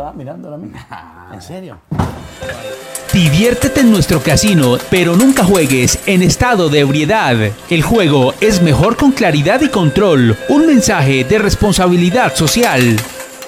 estaba mirando a mí. ¿En serio? Diviértete en nuestro casino, pero nunca juegues en estado de ebriedad. El juego es mejor con claridad y control. Un mensaje de responsabilidad social.